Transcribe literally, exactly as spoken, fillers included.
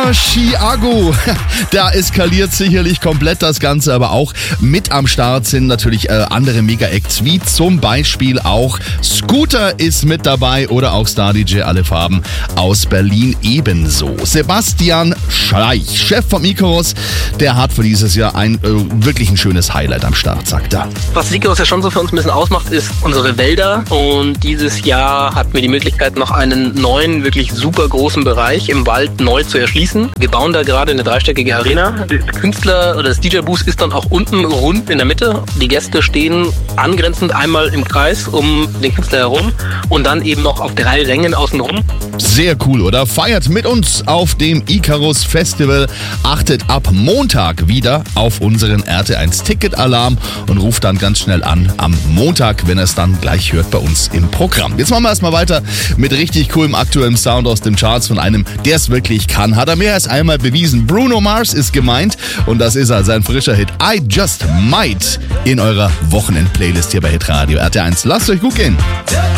Mr. Chiago, da eskaliert sicherlich komplett das Ganze, aber auch mit am Start sind natürlich äh, andere Mega-Acts, wie zum Beispiel auch Scooter ist mit dabei oder auch Star-D J Alle Farben aus Berlin ebenso. Sebastian Schleich, Chef vom Icarus, der hat für dieses Jahr ein äh, wirklich ein schönes Highlight am Start, sagt er. Was Icarus ja schon so für uns ein bisschen ausmacht, ist unsere Wälder, und dieses Jahr hatten wir die Möglichkeit, noch einen neuen, wirklich super großen Bereich im Wald neu zu erschließen. Wir bauen da gerade eine dreistöckige Arena. Der Künstler oder das D J-Booth ist dann auch unten rund in der Mitte. Die Gäste stehen angrenzend einmal im Kreis um den Künstler herum und dann eben noch auf drei Rängen außenrum. Sehr cool, oder? Feiert mit uns auf dem Icarus Festival. Achtet ab Montag wieder auf unseren R T eins Ticket-Alarm und ruft dann ganz schnell an am Montag, wenn er es dann gleich hört bei uns im Programm. Jetzt machen wir erstmal weiter mit richtig coolem aktuellem Sound aus den Charts von einem, der es wirklich kann. Hat er mehr als einmal bewiesen. Bruno Mars ist gemeint und das ist er, sein frischer Hit I Just Might in eurer Wochenend-Playlist hier bei Hitradio R T eins. Lasst euch gut gehen.